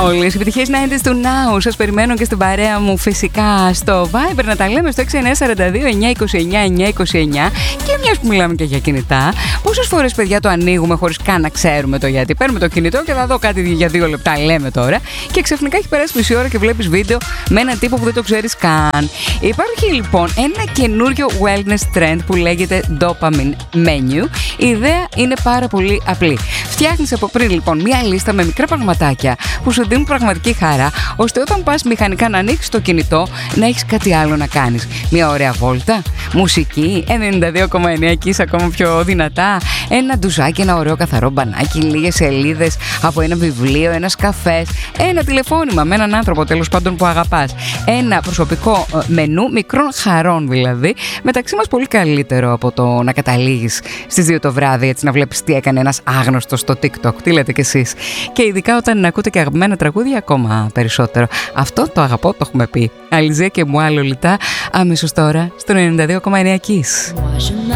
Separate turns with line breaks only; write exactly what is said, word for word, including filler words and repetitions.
Όλες οι επιτυχίες ενενήντα του Now. Σας περιμένω και στην παρέα μου φυσικά στο Viber να τα λέμε στο έξι εννιά τέσσερα δύο εννιά δύο εννιά εννιά δύο εννιά. Και μιας που μιλάμε και για κινητά, πόσες φορές παιδιά το ανοίγουμε χωρίς καν να ξέρουμε το γιατί? Παίρνουμε το κινητό και θα δω κάτι για δύο λεπτά, λέμε τώρα, και ξαφνικά έχει περάσει μισή ώρα και βλέπεις βίντεο με έναν τύπο που δεν το ξέρεις καν. Υπάρχει λοιπόν ένα καινούριο wellness trend που λέγεται Dopamine Menu. Η ιδέα είναι πάρα πολύ απλή. Φτιάχνεις από πριν λοιπόν μια λίστα με μικρά πραγματάκια που σου δίνουν πραγματική χαρά, ώστε όταν πας μηχανικά να ανοίξεις το κινητό να έχεις κάτι άλλο να κάνεις. Μια ωραία βόλτα, μουσική, ενενήντα δύο κόμμα εννιά Kiss ακόμα πιο δυνατά, ένα ντουζάκι, ένα ωραίο καθαρό μπανάκι, λίγες σελίδες από ένα βιβλίο, ένας καφές, ένα τηλεφώνημα με έναν άνθρωπο τέλος πάντων που αγαπάς, ένα προσωπικό μενού μικρών χαρών δηλαδή, μεταξύ μας πολύ καλύτερο από το να καταλήγεις στις δύο το βράδυ έτσι να βλέπεις τι έκανε ένας άγνωστος στο TikTok. Τι λέτε κι εσείς? Και ειδικά όταν ακούτε και αγαπημένα τραγούδια, ακόμα περισσότερο. Αυτό το αγαπώ, το έχουμε πει. Alizée και Moi Lolita, αμέσως τώρα στο ενενήντα δύο κόμμα εννιά Kiss.